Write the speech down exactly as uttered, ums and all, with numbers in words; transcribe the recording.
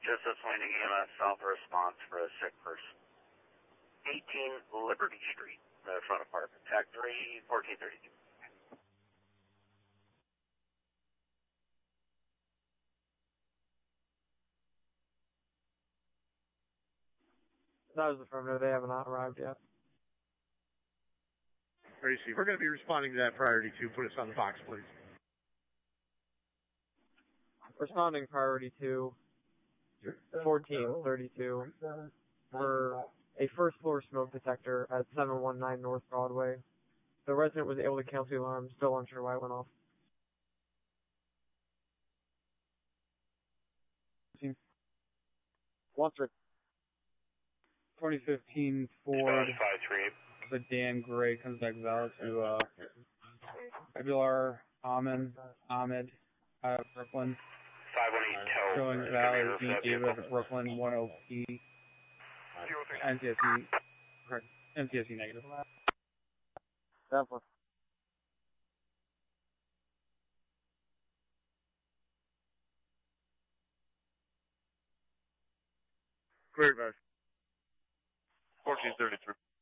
Just this winding E M S south response for a sick person. eighteen Liberty Street, the front apartment. Tag three, fourteen thirty-two. That was affirmative. They have not arrived yet. Receive. We're going to be responding to that priority two. Put us on the box, please. Responding priority two, fourteen thirty-two, for a first floor smoke detector at seven one nine North Broadway. The resident was able to cancel the alarm, still unsure why it went off. Walter, twenty fifteen Ford, the Dan Gray comes back valid to uh, Abular Ahmed, Ahmed out of Brooklyn. five one eight Tow. Showing valid Dean David of Brooklyn, one O P. N T S C, correct, N T S C negative. Definitely. Great, man. fourteen thirty-three.